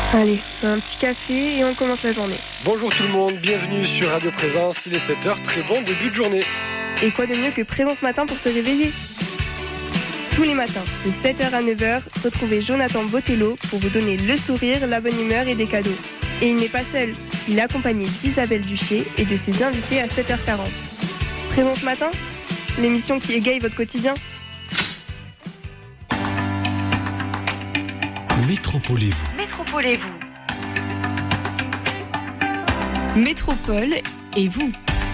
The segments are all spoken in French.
Allez, un petit café et on commence la journée. Bonjour tout le monde, bienvenue sur Radio Présence, il est 7h, très bon début de journée. Et quoi de mieux que Présence Matin pour se réveiller ? Tous les matins, de 7h à 9h, retrouvez Jonathan Botello pour vous donner le sourire, la bonne humeur et des cadeaux. Et il n'est pas seul, il est accompagné d'Isabelle Duché et de ses invités à 7h40. Présence Matin, l'émission qui égaye votre quotidien. Métropolez-vous. Métropolez-vous. Métropole et vous.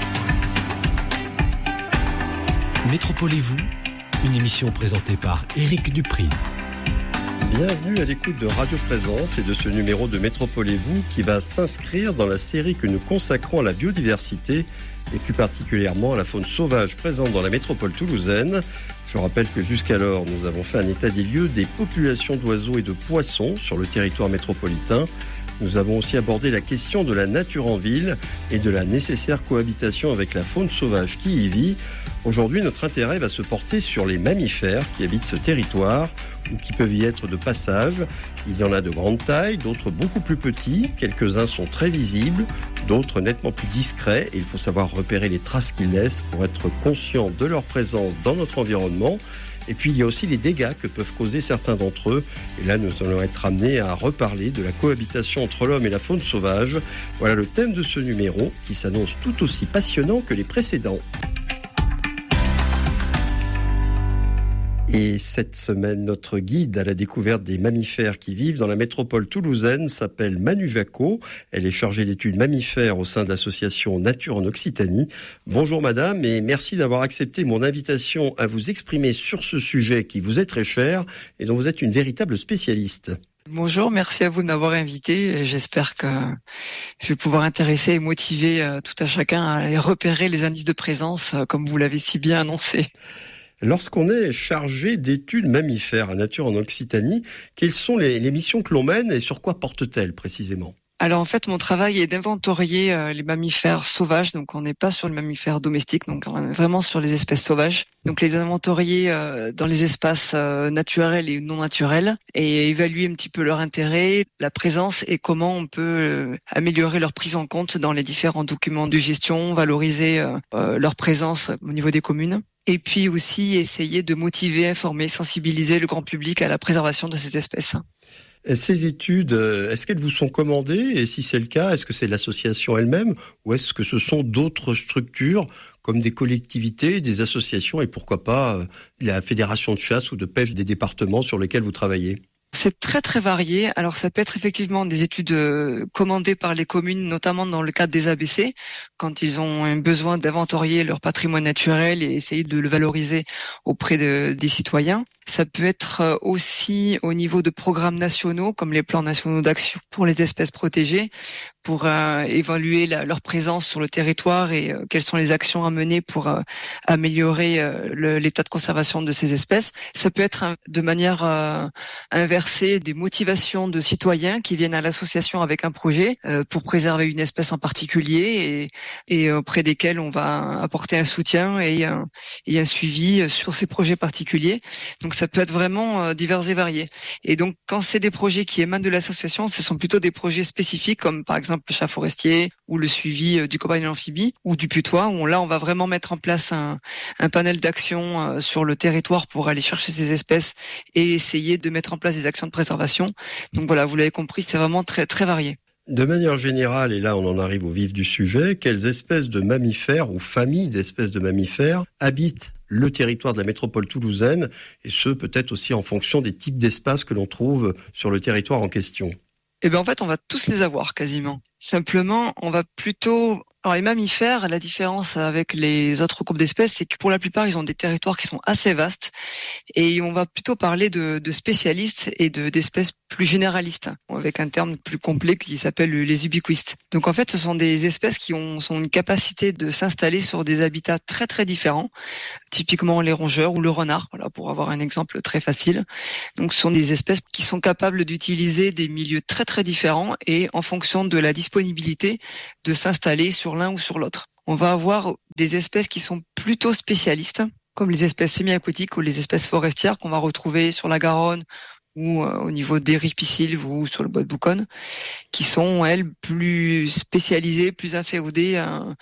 Métropolez-vous, une émission présentée par Éric Dupri. Bienvenue à l'écoute de Radio Présence et de ce numéro de Métropolez-vous qui va s'inscrire dans la série que nous consacrons à la biodiversité et plus particulièrement à la faune sauvage présente dans la métropole toulousaine. Je rappelle que jusqu'alors, nous avons fait un état des lieux des populations d'oiseaux et de poissons sur le territoire métropolitain. Nous avons aussi abordé la question de la nature en ville et de la nécessaire cohabitation avec la faune sauvage qui y vit. Aujourd'hui, notre intérêt va se porter sur les mammifères qui habitent ce territoire ou qui peuvent y être de passage. Il y en a de grande taille, d'autres beaucoup plus petits. Quelques-uns sont très visibles, d'autres nettement plus discrets. Et il faut savoir repérer les traces qu'ils laissent pour être conscient de leur présence dans notre environnement. Et puis il y a aussi les dégâts que peuvent causer certains d'entre eux. Et là, nous allons être amenés à reparler de la cohabitation entre l'homme et la faune sauvage. Voilà le thème de ce numéro qui s'annonce tout aussi passionnant que les précédents. Et cette semaine, notre guide à la découverte des mammifères qui vivent dans la métropole toulousaine s'appelle Manu Jacot. Elle est chargée d'études mammifères au sein de l'association Nature en Occitanie. Bonjour madame et merci d'avoir accepté mon invitation à vous exprimer sur ce sujet qui vous est très cher et dont vous êtes une véritable spécialiste. Bonjour, merci à vous de m'avoir invité. J'espère que je vais pouvoir intéresser et motiver tout à chacun à aller repérer les indices de présence comme vous l'avez si bien annoncé. Lorsqu'on est chargé d'études mammifères à Nature en Occitanie, quelles sont les missions que l'on mène et sur quoi portent-elles précisément ? Alors en fait, mon travail est d'inventorier les mammifères sauvages. Donc on n'est pas sur les mammifères domestiques, donc on est vraiment sur les espèces sauvages. Donc les inventorier dans les espaces naturels et non naturels et évaluer un petit peu leur intérêt, la présence et comment on peut améliorer leur prise en compte dans les différents documents de gestion, valoriser leur présence au niveau des communes. Et puis aussi essayer de motiver, informer, sensibiliser le grand public à la préservation de ces espèces. Ces études, est-ce qu'elles vous sont commandées ? Et si c'est le cas, est-ce que c'est l'association elle-même ou est-ce que ce sont d'autres structures comme des collectivités, des associations et pourquoi pas la fédération de chasse ou de pêche des départements sur lesquels vous travaillez ? C'est très très varié. Alors ça peut être effectivement des études commandées par les communes, notamment dans le cadre des ABC, quand ils ont un besoin d'inventorier leur patrimoine naturel et essayer de le valoriser auprès des citoyens. Ça peut être aussi au niveau de programmes nationaux, comme les plans nationaux d'action pour les espèces protégées, pour évaluer leur présence sur le territoire et quelles sont les actions à mener pour améliorer l'état de conservation de ces espèces. Ça peut être de manière inversée des motivations de citoyens qui viennent à l'association avec un projet pour préserver une espèce en particulier et auprès desquels on va apporter un soutien et un suivi sur ces projets particuliers. Donc ça peut être vraiment divers et varié. Et donc quand c'est des projets qui émanent de l'association, ce sont plutôt des projets spécifiques comme par exemple le chat forestier ou le suivi du cobaye amphibie ou du putois où on va vraiment mettre en place un panel d'actions sur le territoire pour aller chercher ces espèces et essayer de mettre en place des actions de préservation. Donc voilà, vous l'avez compris, c'est vraiment très très varié. De manière générale, et là on en arrive au vif du sujet, quelles espèces de mammifères ou familles d'espèces de mammifères habitent le territoire de la métropole toulousaine, et ce peut-être aussi en fonction des types d'espaces que l'on trouve sur le territoire en question ? Eh bien en fait, on va tous les avoir quasiment. Simplement, on va plutôt... Alors les mammifères, la différence avec les autres groupes d'espèces, c'est que pour la plupart, ils ont des territoires qui sont assez vastes et on va plutôt parler de spécialistes et d'espèces plus généralistes, avec un terme plus complet qui s'appelle les ubiquistes. Donc en fait, ce sont des espèces qui ont une capacité de s'installer sur des habitats très très différents, typiquement les rongeurs ou le renard, voilà, pour avoir un exemple très facile. Donc ce sont des espèces qui sont capables d'utiliser des milieux très très différents et en fonction de la disponibilité de s'installer sur l'un ou sur l'autre. On va avoir des espèces qui sont plutôt spécialistes, comme les espèces semi-aquatiques ou les espèces forestières qu'on va retrouver sur la Garonne ou au niveau des ripisylves ou sur le bois de bouconne, qui sont, elles, plus spécialisées, plus inféodées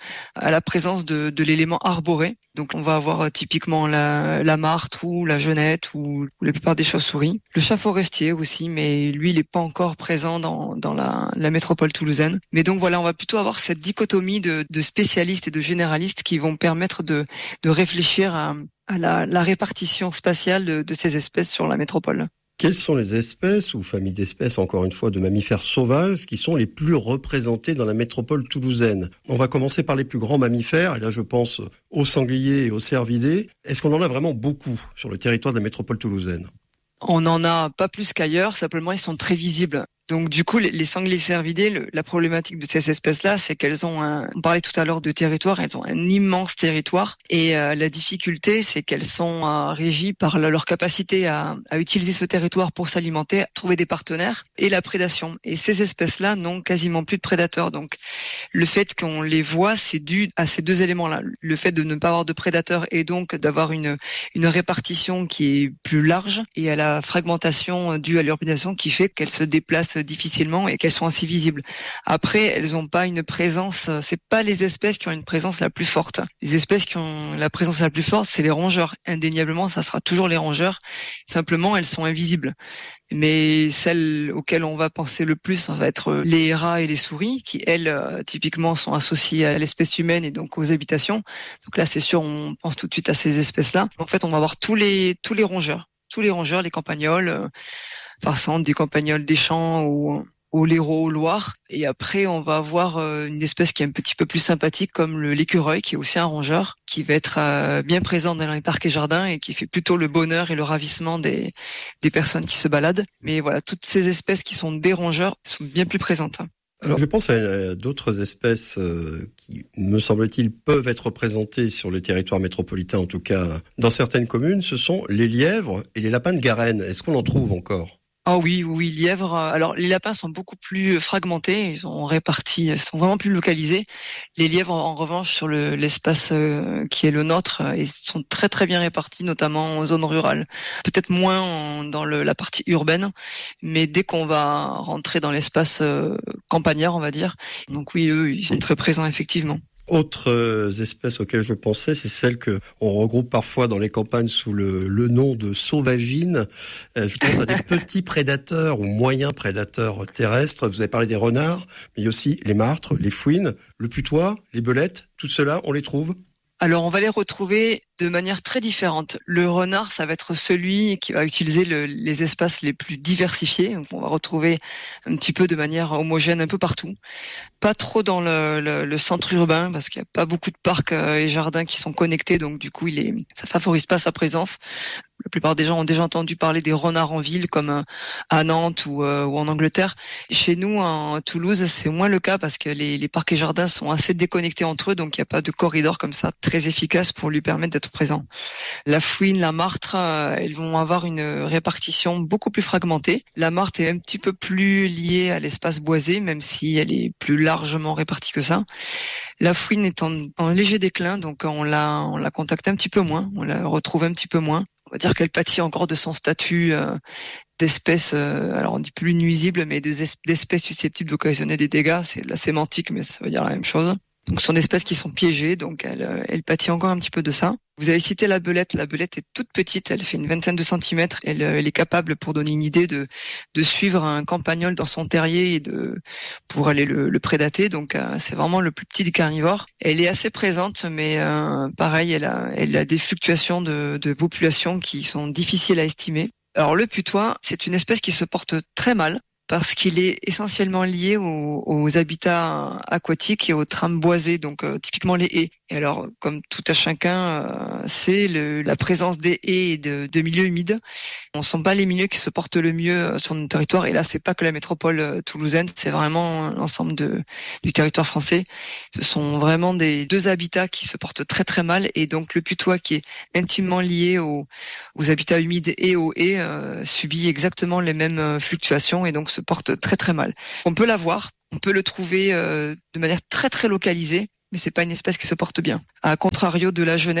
à la présence de l'élément arboré. Donc on va avoir typiquement la martre ou la genette ou la plupart des chauves-souris. Le chat forestier aussi, mais lui il n'est pas encore présent dans la métropole toulousaine. Mais donc voilà, on va plutôt avoir cette dichotomie de spécialistes et de généralistes qui vont permettre de réfléchir à la répartition spatiale de ces espèces sur la métropole. Quelles sont les espèces ou familles d'espèces, encore une fois, de mammifères sauvages qui sont les plus représentées dans la métropole toulousaine? On va commencer par les plus grands mammifères, et là je pense aux sangliers et aux cervidés. Est-ce qu'on en a vraiment beaucoup sur le territoire de la métropole toulousaine? On n'en a pas plus qu'ailleurs, simplement ils sont très visibles. Donc du coup, les sangliers cervidés, la problématique de ces espèces-là, c'est qu'elles ont on parlait tout à l'heure de territoire, elles ont un immense territoire. Et la difficulté, c'est qu'elles sont régies par leur capacité à utiliser ce territoire pour s'alimenter, à trouver des partenaires et la prédation. Et ces espèces-là n'ont quasiment plus de prédateurs. Donc le fait qu'on les voit, c'est dû à ces deux éléments-là. Le fait de ne pas avoir de prédateurs et donc d'avoir une répartition qui est plus large, et à la fragmentation due à l'urbanisation qui fait qu'elles se déplacent difficilement et qu'elles sont assez visibles. Après, elles n'ont pas une présence, c'est pas les espèces qui ont une présence la plus forte. Les espèces qui ont la présence la plus forte, c'est les rongeurs. Indéniablement, ça sera toujours les rongeurs. Simplement, elles sont invisibles. Mais celles auxquelles on va penser le plus, ça va être les rats et les souris, qui, elles, typiquement, sont associées à l'espèce humaine et donc aux habitations. Donc là, c'est sûr, on pense tout de suite à ces espèces-là. En fait, on va avoir tous les rongeurs. Tous les rongeurs, les campagnols, par exemple des campagnols des champs ou l'hérault au Loir. Et après, on va avoir une espèce qui est un petit peu plus sympathique comme l'écureuil, qui est aussi un rongeur, qui va être bien présent dans les parcs et jardins et qui fait plutôt le bonheur et le ravissement des personnes qui se baladent. Mais voilà, toutes ces espèces qui sont des rongeurs sont bien plus présentes. Alors je pense à d'autres espèces qui, me semble-t-il, peuvent être représentées sur le territoire métropolitain, en tout cas dans certaines communes. Ce sont les lièvres et les lapins de Garenne. Est-ce qu'on en trouve encore ? Ah oui, lièvres. Alors les lapins sont beaucoup plus fragmentés, ils sont répartis, ils sont vraiment plus localisés. Les lièvres, en revanche, sur l'espace qui est le nôtre, ils sont très très bien répartis, notamment en zone rurale. Peut-être moins dans la partie urbaine, mais dès qu'on va rentrer dans l'espace campagnard, on va dire. Donc oui, eux, ils sont très présents effectivement. Autres espèces auxquelles je pensais, c'est celles que on regroupe parfois dans les campagnes sous le nom de sauvagines. Je pense à des petits prédateurs ou moyens prédateurs terrestres. Vous avez parlé des renards, mais il y a aussi les martres, les fouines, le putois, les belettes. Tout cela, on les trouve. Alors, on va les retrouver de manière très différente. Le renard, ça va être celui qui va utiliser les espaces les plus diversifiés. Donc, on va retrouver un petit peu de manière homogène un peu partout. Pas trop dans le centre urbain, parce qu'il n'y a pas beaucoup de parcs et jardins qui sont connectés. Donc, du coup, ça favorise pas sa présence. La plupart des gens ont déjà entendu parler des renards en ville, comme à Nantes ou en Angleterre. Chez nous, en Toulouse, c'est moins le cas parce que les parcs et jardins sont assez déconnectés entre eux, donc il n'y a pas de corridor comme ça très efficace pour lui permettre d'être présent. La fouine, la martre, elles vont avoir une répartition beaucoup plus fragmentée. La martre est un petit peu plus liée à l'espace boisé, même si elle est plus largement répartie que ça. La fouine est en léger déclin, donc on la contacte un petit peu moins, on la retrouve un petit peu moins. On va dire qu'elle pâtit encore de son statut d'espèce, alors on dit plus nuisible, mais d'espèces susceptibles d'occasionner des dégâts. C'est de la sémantique, mais ça veut dire la même chose. Donc ce sont des espèces qui sont piégées, donc elle pâtit encore un petit peu de ça. Vous avez cité la belette. La belette est toute petite, elle fait une vingtaine de centimètres. Elle est capable, pour donner une idée, de suivre un campagnol dans son terrier et pour aller le prédater. Donc c'est vraiment le plus petit des carnivores. Elle est assez présente, mais pareil, elle a des fluctuations de population qui sont difficiles à estimer. Alors le putois, c'est une espèce qui se porte très mal, parce qu'il est essentiellement lié aux habitats aquatiques et aux trames boisées, donc typiquement les haies. Et alors, comme tout à chacun, c'est la présence des haies et de milieux humides. Ce ne sont pas les milieux qui se portent le mieux sur notre territoire. Et là, c'est pas que la métropole toulousaine, c'est vraiment l'ensemble du territoire français. Ce sont vraiment des deux habitats qui se portent très très mal. Et donc, le putois, qui est intimement lié aux habitats humides et aux haies, subit exactement les mêmes fluctuations et donc se porte très très mal. On peut l'avoir, on peut le trouver de manière très très localisée, mais c'est pas une espèce qui se porte bien. À contrario de la genette,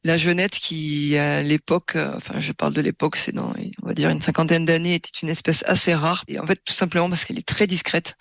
La jeunette qui, à l'époque, je parle de l'époque, c'est dans, on va dire, une 50aine d'années, était une espèce assez rare. Et en fait, tout simplement parce qu'elle est très discrète.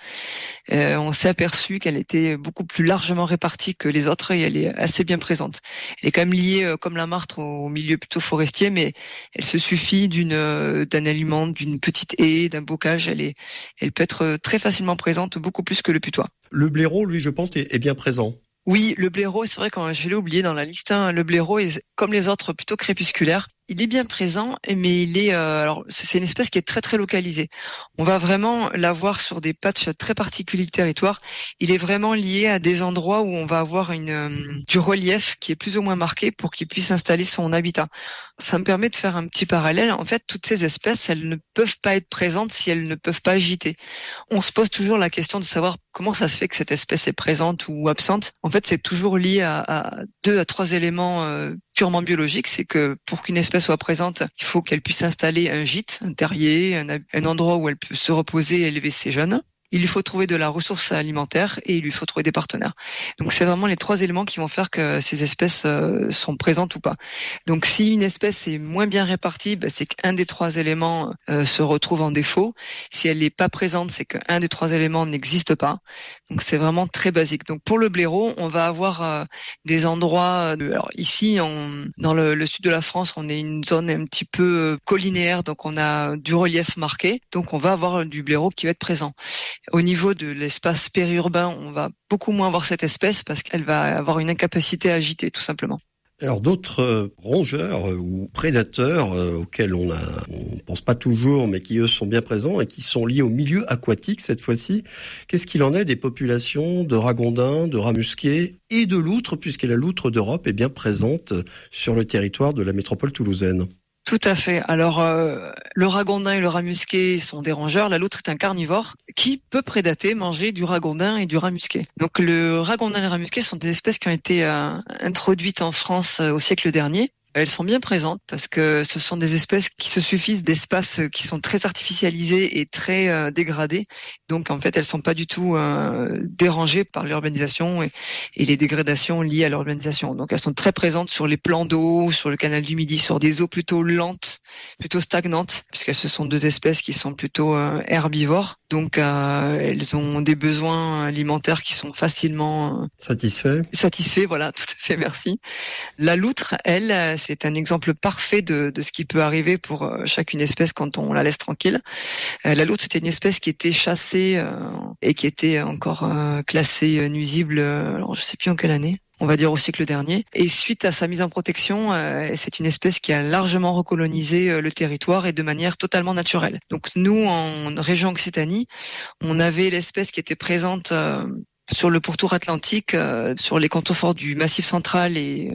On s'est aperçu qu'elle était beaucoup plus largement répartie que les autres et elle est assez bien présente. Elle est quand même liée, comme la martre, au milieu plutôt forestier, mais elle se suffit d'un aliment, d'une petite haie, d'un bocage. Elle peut être très facilement présente, beaucoup plus que le putois. Le blaireau, lui, je pense, est bien présent. Oui, le blaireau, c'est vrai que je l'ai oublié dans la liste. Le blaireau est, comme les autres, plutôt crépusculaire. Il est bien présent, mais il est alors c'est une espèce qui est très très localisée. On va vraiment l'avoir sur des patchs très particuliers du territoire. Il est vraiment lié à des endroits où on va avoir du relief qui est plus ou moins marqué pour qu'il puisse installer son habitat. Ça me permet de faire un petit parallèle. En fait, toutes ces espèces, elles ne peuvent pas être présentes si elles ne peuvent pas agiter. On se pose toujours la question de savoir comment ça se fait que cette espèce est présente ou absente. En fait, c'est toujours lié à 2 à 3 éléments purement biologiques. C'est que pour qu'une espèce soit présente, il faut qu'elle puisse installer un gîte, un terrier, un endroit où elle peut se reposer et élever ses jeunes. Il lui faut trouver de la ressource alimentaire et il lui faut trouver des partenaires. Donc c'est vraiment les 3 éléments qui vont faire que ces espèces sont présentes ou pas. Donc si une espèce est moins bien répartie, c'est qu'un des 3 éléments se retrouve en défaut. Si elle n'est pas présente, c'est qu'un des 3 éléments n'existe pas. Donc c'est vraiment très basique. Donc pour le blaireau, on va avoir des endroits. Alors ici, dans le sud de la France, on est une zone un petit peu collinaire, donc on a du relief marqué. Donc on va avoir du blaireau qui va être présent. Au niveau de l'espace périurbain, on va beaucoup moins voir cette espèce parce qu'elle va avoir une incapacité à agiter, tout simplement. Alors d'autres rongeurs ou prédateurs auxquels on pense pas toujours, mais qui eux sont bien présents et qui sont liés au milieu aquatique cette fois-ci. Qu'est-ce qu'il en est des populations de ragondins, de rats musqués et de loutres, puisque la loutre d'Europe est bien présente sur le territoire de la métropole toulousaine? Tout à fait. Alors, le ragondin et le rat musqué sont des rongeurs. La loutre est un carnivore qui peut prédater, manger du ragondin et du rat musqué. Donc, le ragondin et le rat musqué sont des espèces qui ont été introduites en France au siècle dernier. Elles sont bien présentes parce que ce sont des espèces qui se suffisent d'espaces qui sont très artificialisés et très dégradés. Donc en fait, elles sont pas du tout dérangées par l'urbanisation et les dégradations liées à l'urbanisation. Donc elles sont très présentes sur les plans d'eau, sur le canal du Midi, sur des eaux plutôt lentes, plutôt stagnantes, puisque ce sont 2 espèces qui sont plutôt herbivores. Donc elles ont des besoins alimentaires qui sont facilement satisfaits, voilà, tout à fait, merci. La loutre, elle, c'est un exemple parfait de ce qui peut arriver pour chacune espèce quand on la laisse tranquille. La loutre, c'était une espèce qui était chassée et qui était encore classée nuisible, alors je sais plus en quelle année. On va dire au siècle dernier. Et suite à sa mise en protection, c'est une espèce qui a largement recolonisé le territoire et de manière totalement naturelle. Donc nous, en région Occitanie, on avait l'espèce qui était présente sur le pourtour atlantique, sur les contreforts du Massif central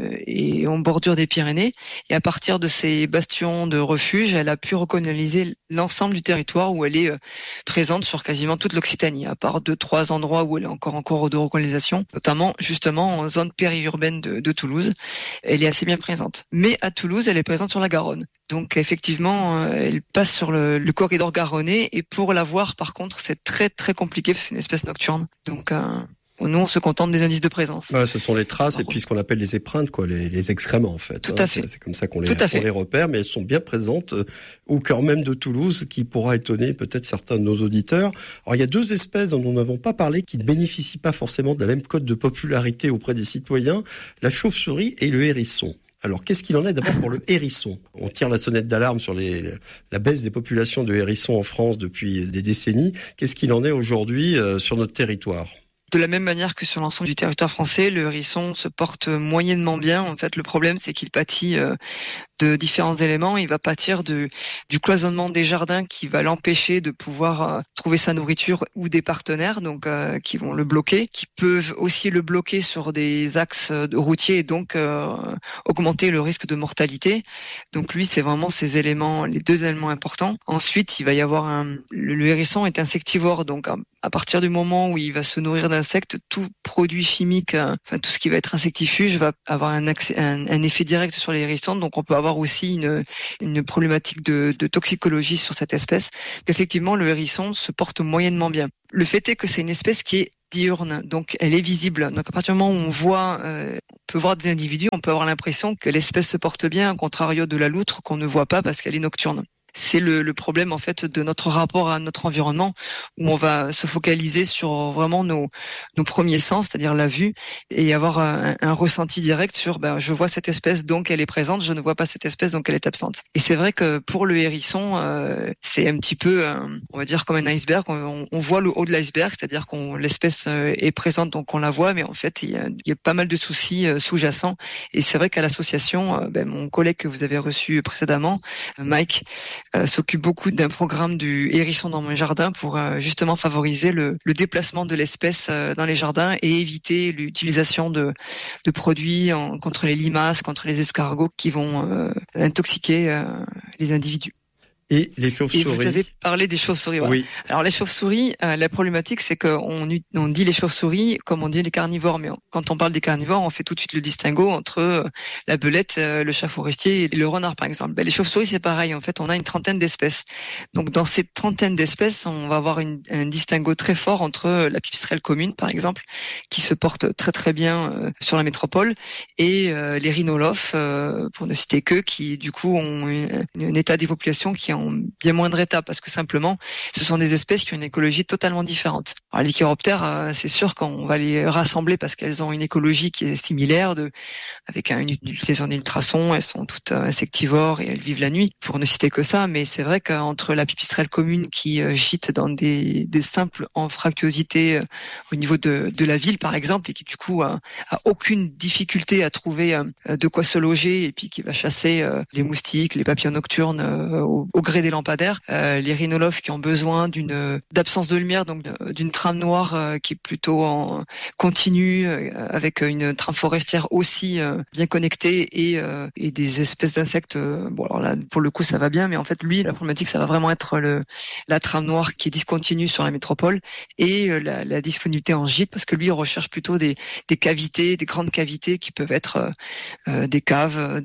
et en bordure des Pyrénées. Et à partir de ces bastions de refuge, elle a pu recoloniser l'ensemble du territoire où elle est présente sur quasiment toute l'Occitanie, à part 2-3 endroits où elle est encore en cours de recolonisation, notamment justement en zone périurbaine de Toulouse. Elle est assez bien présente. Mais à Toulouse, elle est présente sur la Garonne. Donc effectivement, elle passe sur le corridor garonnais et pour la voir, par contre, c'est très très compliqué parce que c'est une espèce nocturne. Donc nous, on se contente des indices de présence. Ouais, ce sont les traces et puis ce qu'on appelle les épreintes, quoi, les excréments en fait. Tout à fait. C'est comme ça qu'on les repère, mais elles sont bien présentes au cœur même de Toulouse, qui pourra étonner peut-être certains de nos auditeurs. Alors il y a 2 espèces dont nous n'avons pas parlé qui ne bénéficient pas forcément de la même cote de popularité auprès des citoyens, la chauve-souris et le hérisson. Alors, qu'est-ce qu'il en est d'abord pour le hérisson? On tire la sonnette d'alarme sur la baisse des populations de hérissons en France depuis des décennies. Qu'est-ce qu'il en est aujourd'hui sur notre territoire? De la même manière que sur l'ensemble du territoire français, le hérisson se porte moyennement bien. En fait, le problème, c'est qu'il pâtit de différents éléments. Il va pâtir du cloisonnement des jardins qui va l'empêcher de pouvoir trouver sa nourriture ou des partenaires, donc qui vont le bloquer, qui peuvent aussi le bloquer sur des axes routiers et donc augmenter le risque de mortalité. Donc lui, c'est vraiment ces éléments, les 2 éléments importants. Ensuite, il va y avoir le hérisson est insectivore, donc à partir du moment où il va se nourrir d'insectes, tout produit chimique, enfin tout ce qui va être insectifuge va avoir un effet direct sur les hérissons. Donc on peut avoir aussi une problématique de toxicologie sur cette espèce. Effectivement, le hérisson se porte moyennement bien. Le fait est que c'est une espèce qui est diurne, donc elle est visible. Donc à partir du moment où on peut voir des individus, on peut avoir l'impression que l'espèce se porte bien, au contrario de la loutre qu'on ne voit pas parce qu'elle est nocturne. C'est le problème en fait de notre rapport à notre environnement, où on va se focaliser sur vraiment nos premiers sens, c'est-à-dire la vue, et avoir un ressenti direct sur je vois cette espèce donc elle est présente, je ne vois pas cette espèce donc elle est absente. Et c'est vrai que pour le hérisson, c'est un petit peu on va dire comme un iceberg, on voit le haut de l'iceberg, c'est-à-dire qu'on l'espèce est présente donc on la voit, mais en fait il y a pas mal de soucis sous-jacents. Et c'est vrai qu'à l'association, mon collègue que vous avez reçu précédemment, Mike, s'occupe beaucoup d'un programme du hérisson dans mon jardin pour justement favoriser le déplacement de l'espèce dans les jardins et éviter l'utilisation de produits contre les limaces, contre les escargots qui vont intoxiquer les individus. Et les chauves-souris. Et vous avez parlé des chauves-souris. Ouais. Oui. Alors les chauves-souris, la problématique, c'est qu'on dit les chauves-souris comme on dit les carnivores, mais quand on parle des carnivores, on fait tout de suite le distinguo entre la belette, le chat forestier et le renard, par exemple. Les chauves-souris, c'est pareil. En fait, on a une trentaine d'espèces. Donc dans cette trentaine d'espèces, on va avoir un distinguo très fort entre la pipistrelle commune, par exemple, qui se porte très très bien sur la métropole, et les rhinolophes, pour ne citer que, qui du coup ont un état des populations qui en bien moindre état, parce que simplement ce sont des espèces qui ont une écologie totalement différente. Alors, les chiroptères, c'est sûr qu'on va les rassembler parce qu'elles ont une écologie qui est similaire, avec une utilisation d'ultrasons, elles sont toutes insectivores et elles vivent la nuit, pour ne citer que ça. Mais c'est vrai qu'entre la pipistrelle commune qui gîte dans des simples anfractuosités au niveau de la ville par exemple, et qui du coup a aucune difficulté à trouver de quoi se loger, et puis qui va chasser les moustiques, les papillons nocturnes au gré des lampadaires, les rhinolophes qui ont besoin d'absence de lumière, donc d'une trame noire qui est plutôt en continue, avec une trame forestière aussi bien connectée, et des espèces d'insectes. Bon, alors là pour le coup ça va bien, mais en fait lui la problématique ça va vraiment être la trame noire qui est discontinue sur la métropole, et la disponibilité en gîte, parce que lui il recherche plutôt des cavités, des grandes cavités qui peuvent être des caves,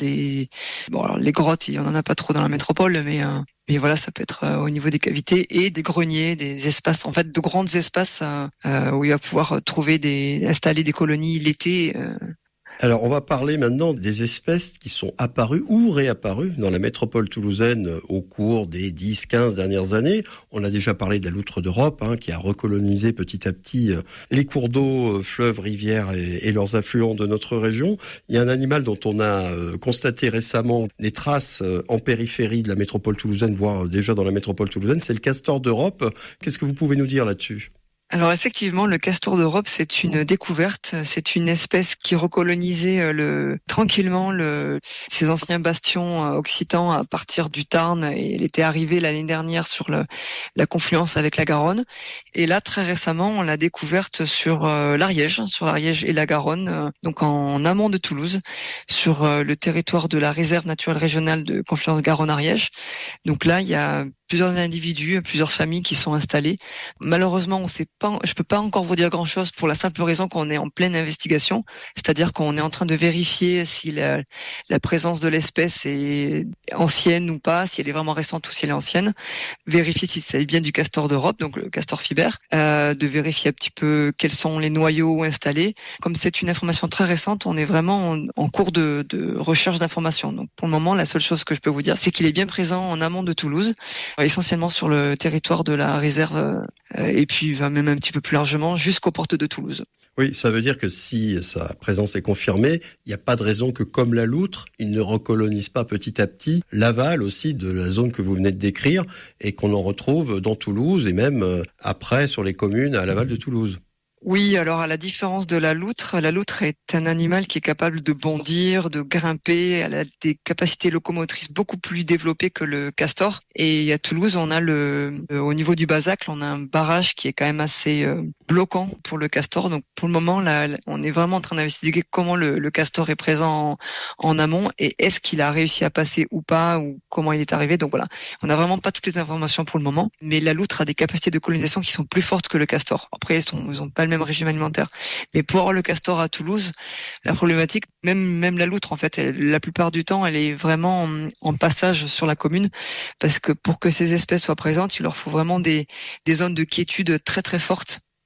bon alors les grottes il y en a pas trop dans la métropole, mais voilà, ça peut être au niveau des cavités et des greniers, des espaces, en fait, de grands espaces où il va pouvoir installer des colonies l'été. Alors, on va parler maintenant des espèces qui sont apparues ou réapparues dans la métropole toulousaine au cours des 10-15 dernières années. On a déjà parlé de la loutre d'Europe, qui a recolonisé petit à petit les cours d'eau, fleuves, rivières et leurs affluents de notre région. Il y a un animal dont on a constaté récemment des traces en périphérie de la métropole toulousaine, voire déjà dans la métropole toulousaine, c'est le castor d'Europe. Qu'est-ce que vous pouvez nous dire là-dessus ? Alors effectivement, le castor d'Europe, c'est une découverte. C'est une espèce qui recolonisait tranquillement ces anciens bastions occitans à partir du Tarn, et elle était arrivée l'année dernière sur la confluence avec la Garonne. Et là, très récemment, on l'a découverte sur l'Ariège et la Garonne, donc en amont de Toulouse, sur le territoire de la réserve naturelle régionale de confluence Garonne-Ariège. Donc là, il y a plusieurs individus, plusieurs familles qui sont installées. Malheureusement, je peux pas encore vous dire grand-chose pour la simple raison qu'on est en pleine investigation. C'est-à-dire qu'on est en train de vérifier si la présence de l'espèce est ancienne ou pas, si elle est vraiment récente ou si elle est ancienne. Vérifier si c'est bien du castor d'Europe, donc le castor fiber. De vérifier un petit peu quels sont les noyaux installés. Comme c'est une information très récente, on est vraiment en cours de recherche d'informations. Donc pour le moment, la seule chose que je peux vous dire, c'est qu'il est bien présent en amont de Toulouse, essentiellement sur le territoire de la réserve, et puis même un petit peu plus largement jusqu'aux portes de Toulouse. Oui, ça veut dire que si sa présence est confirmée, il n'y a pas de raison que, comme la loutre, il ne recolonise pas petit à petit l'aval aussi de la zone que vous venez de décrire, et qu'on en retrouve dans Toulouse et même après sur les communes à l'aval de Toulouse. Oui, alors à la différence de la loutre est un animal qui est capable de bondir, de grimper, elle a des capacités locomotrices beaucoup plus développées que le castor. Et à Toulouse, on a au niveau du Basacle, on a un barrage qui est quand même assez bloquant pour le castor. Donc pour le moment, là, on est vraiment en train d'investiguer comment le castor est présent en amont, et est-ce qu'il a réussi à passer ou pas, ou comment il est arrivé. Donc voilà, on n'a vraiment pas toutes les informations pour le moment, mais la loutre a des capacités de colonisation qui sont plus fortes que le castor. Après, ils ont pas le même régime alimentaire. Mais pour avoir le castor à Toulouse, la problématique, même la loutre, en fait, la plupart du temps, elle est vraiment en passage sur la commune, parce que pour que ces espèces soient présentes, il leur faut vraiment des zones de quiétude très très fortes.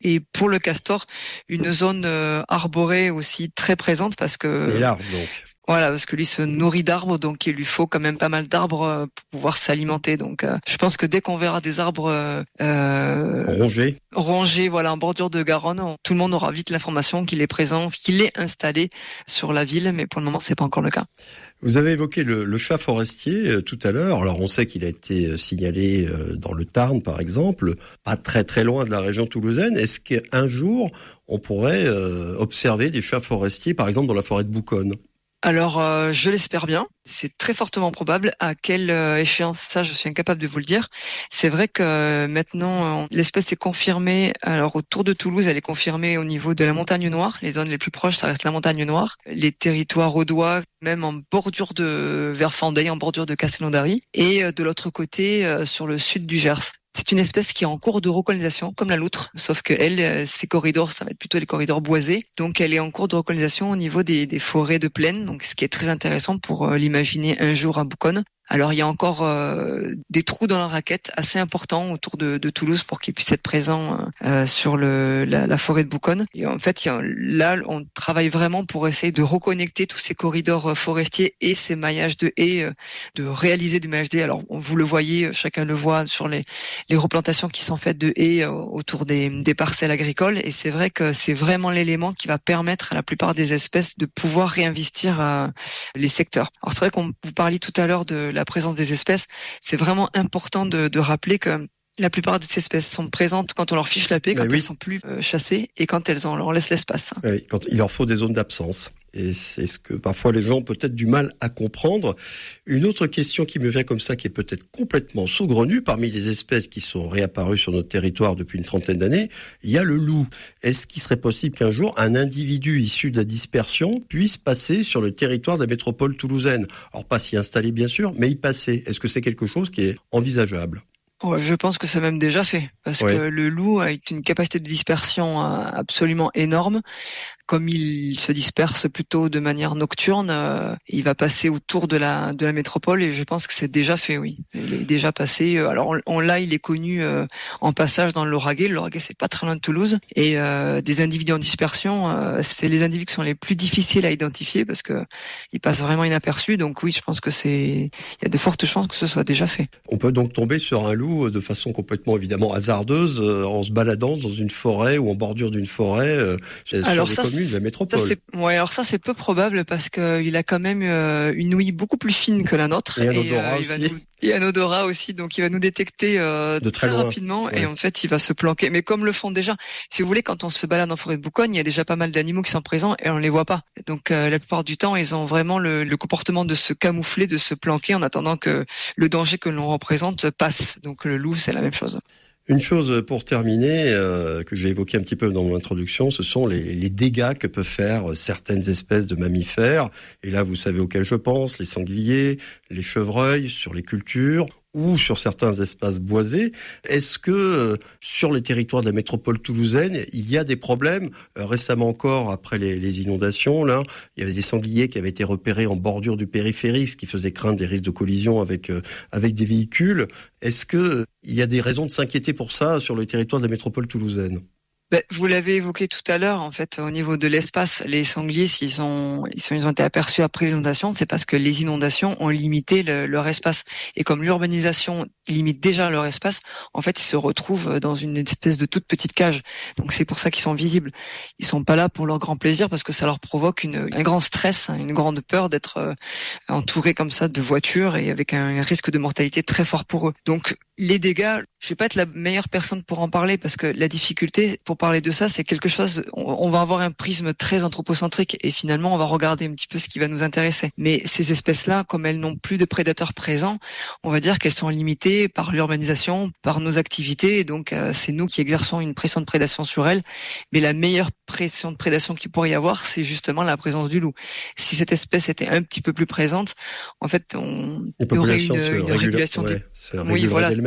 Et pour le castor, une zone arborée aussi très présente parce que... Et large donc. Voilà, parce que lui se nourrit d'arbres, donc il lui faut quand même pas mal d'arbres pour pouvoir s'alimenter. Donc, je pense que dès qu'on verra des arbres rongés, voilà, en bordure de Garonne, tout le monde aura vite l'information qu'il est présent, qu'il est installé sur la ville. Mais pour le moment, c'est pas encore le cas. Vous avez évoqué le chat forestier tout à l'heure. Alors, on sait qu'il a été signalé dans le Tarn, par exemple, pas très très loin de la région toulousaine. Est-ce qu'un jour, on pourrait observer des chats forestiers, par exemple, dans la forêt de Bouconne ? Alors, je l'espère bien. C'est très fortement probable. À quelle échéance, ça, je suis incapable de vous le dire. C'est vrai que maintenant, l'espèce est confirmée. Alors, autour de Toulouse, elle est confirmée au niveau de la Montagne Noire. Les zones les plus proches, ça reste la Montagne Noire. Les territoires audois, même en bordure de vers Fandey, en bordure de Castelnaudary. Et de l'autre côté, sur le sud du Gers. C'est une espèce qui est en cours de recolonisation, comme la loutre, sauf que elle, ses corridors, ça va être plutôt les corridors boisés. Donc, elle est en cours de recolonisation au niveau des forêts de plaine, donc ce qui est très intéressant pour l'imaginer un jour à Bouconne. Alors, il y a encore des trous dans la raquette assez importants autour de Toulouse pour qu'ils puissent être présents sur la forêt de Bouconne. Et en fait, là, on travaille vraiment pour essayer de reconnecter tous ces corridors forestiers et ces maillages de haies, de réaliser du maillage de haies. Alors, vous le voyez, chacun le voit sur les replantations qui sont faites de haies autour des parcelles agricoles. Et c'est vrai que c'est vraiment l'élément qui va permettre à la plupart des espèces de pouvoir réinvestir les secteurs. Alors, c'est vrai qu'on vous parliez tout à l'heure de la présence des espèces. C'est vraiment important de rappeler que la plupart de ces espèces sont présentes quand on leur fiche la paix, quand elles sont plus chassées et quand on leur laisse l'espace. Oui, quand il leur faut des zones d'absence. Et c'est ce que parfois les gens ont peut-être du mal à comprendre. Une autre question qui me vient comme ça, qui est peut-être complètement saugrenue, parmi les espèces qui sont réapparues sur notre territoire depuis une trentaine d'années, il y a le loup. Est-ce qu'il serait possible qu'un jour, un individu issu de la dispersion puisse passer sur le territoire de la métropole toulousaine ? Alors pas s'y installer bien sûr, mais y passer. Est-ce que c'est quelque chose qui est envisageable ? Je pense que c'est même déjà fait, parce que le loup a une capacité de dispersion absolument énorme. Comme il se disperse plutôt de manière nocturne, il va passer autour de la métropole et je pense que c'est déjà fait, oui. Il est déjà passé. Alors il est connu en passage dans le Lauragais. Le Lauragais, c'est pas très loin de Toulouse. Et des individus en dispersion, c'est les individus qui sont les plus difficiles à identifier parce que ils passent vraiment inaperçus. Donc oui, je pense que il y a de fortes chances que ce soit déjà fait. On peut donc tomber sur un loup de façon complètement évidemment hasardeuse en se baladant dans une forêt ou en bordure d'une forêt. Alors sur de la métropole. Alors ça c'est peu probable parce qu'il a quand même une ouïe beaucoup plus fine que la nôtre. Et un odorat aussi. Et un odorat aussi, donc il va nous détecter de très rapidement et en fait il va se planquer. Mais comme le font déjà, si vous voulez, quand on se balade en forêt de Bouconne, il y a déjà pas mal d'animaux qui sont présents et on les voit pas. Donc la plupart du temps, ils ont vraiment le comportement de se camoufler, de se planquer en attendant que le danger que l'on représente passe. Donc le loup, c'est la même chose. Une chose pour terminer, que j'ai évoqué un petit peu dans mon introduction, ce sont les dégâts que peuvent faire certaines espèces de mammifères. Et là, vous savez auxquels je pense, les sangliers, les chevreuils, sur les cultures ou sur certains espaces boisés. Est-ce que sur les territoires de la métropole toulousaine, il y a des problèmes ? Récemment encore, après les inondations, là, il y avait des sangliers qui avaient été repérés en bordure du périphérique, ce qui faisait craindre des risques de collision avec des véhicules. Est-ce que il y a des raisons de s'inquiéter pour ça sur le territoire de la métropole toulousaine ? Vous l'avez évoqué tout à l'heure, en fait, au niveau de l'espace, les sangliers, ils ont été aperçus après les inondations, c'est parce que les inondations ont limité leur espace. Et comme l'urbanisation limite déjà leur espace, en fait, ils se retrouvent dans une espèce de toute petite cage. Donc c'est pour ça qu'ils sont visibles. Ils sont pas là pour leur grand plaisir parce que ça leur provoque un grand stress, une grande peur d'être entourés comme ça de voitures et avec un risque de mortalité très fort pour eux. Donc les dégâts, je vais pas être la meilleure personne pour en parler parce que la difficulté pour parler de ça, c'est quelque chose, on va avoir un prisme très anthropocentrique et finalement on va regarder un petit peu ce qui va nous intéresser. Mais ces espèces-là, comme elles n'ont plus de prédateurs présents, on va dire qu'elles sont limitées par l'urbanisation, par nos activités et donc c'est nous qui exerçons une pression de prédation sur elles. Mais la meilleure pression de prédation qu'il pourrait y avoir, c'est justement la présence du loup. Si cette espèce était un petit peu plus présente, en fait, on aurait une régulation d'elle-même.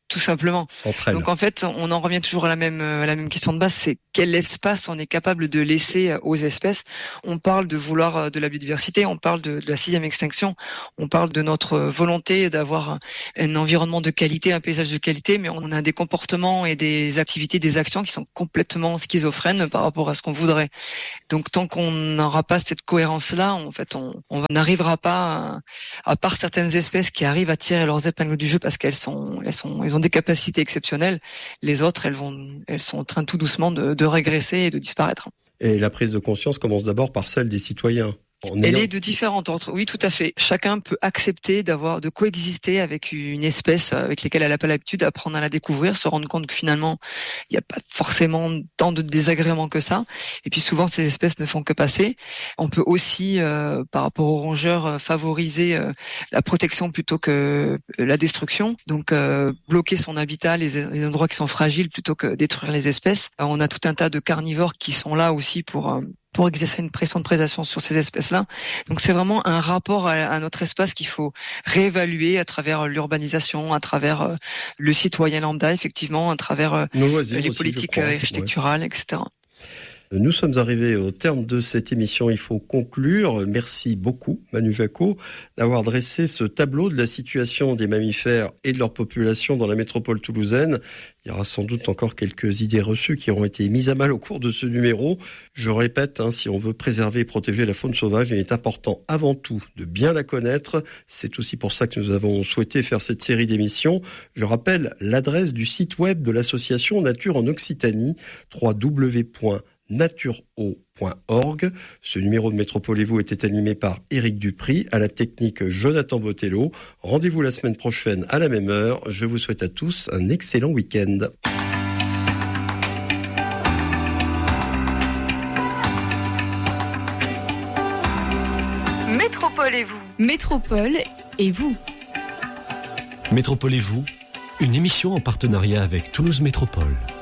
tout simplement. Donc en fait, on en revient toujours à la même question de base, c'est quel espace on est capable de laisser aux espèces. On parle de vouloir de la biodiversité, on parle de la 6e extinction, on parle de notre volonté d'avoir un environnement de qualité, un paysage de qualité, mais on a des comportements et des activités, des actions qui sont complètement schizophrènes par rapport à ce qu'on voudrait. Donc tant qu'on n'aura pas cette cohérence-là, en fait, on n'arrivera pas, à part certaines espèces qui arrivent à tirer leurs épingles du jeu parce qu'elles ont des capacités exceptionnelles. Les autres, elles sont en train tout doucement de régresser et de disparaître. Et la prise de conscience commence d'abord par celle des citoyens. Elle est de différentes ordres. Oui, tout à fait. Chacun peut accepter de coexister avec une espèce avec laquelle elle n'a pas l'habitude, apprendre à la découvrir, se rendre compte que finalement, il n'y a pas forcément tant de désagréments que ça. Et puis souvent, ces espèces ne font que passer. On peut aussi, par rapport aux rongeurs, favoriser la protection plutôt que la destruction. Donc, bloquer son habitat, les endroits qui sont fragiles plutôt que détruire les espèces. On a tout un tas de carnivores qui sont là aussi pour exercer une pression de prédation sur ces espèces-là. Donc c'est vraiment un rapport à notre espace qu'il faut réévaluer à travers l'urbanisation, à travers le citoyen lambda, effectivement, à travers les politiques architecturales, etc. Nous sommes arrivés au terme de cette émission, il faut conclure. Merci beaucoup Manu Jacot d'avoir dressé ce tableau de la situation des mammifères et de leur population dans la métropole toulousaine. Il y aura sans doute encore quelques idées reçues qui auront été mises à mal au cours de ce numéro. Je répète, si on veut préserver et protéger la faune sauvage, il est important avant tout de bien la connaître. C'est aussi pour ça que nous avons souhaité faire cette série d'émissions. Je rappelle l'adresse du site web de l'association Nature en Occitanie, www.natureo.org. Ce numéro de Métropole et vous était animé par Éric Dupry, à la technique Jonathan Botello. Rendez-vous la semaine prochaine à la même heure. Je vous souhaite à tous un excellent week-end. Métropole et vous. Métropole et vous. Métropole et vous, une émission en partenariat avec Toulouse Métropole.